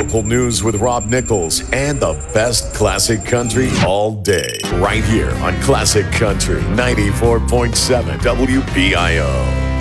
local news with Rob Nichols and the best classic country all day. Right here on Classic Country 94.7 WPIO.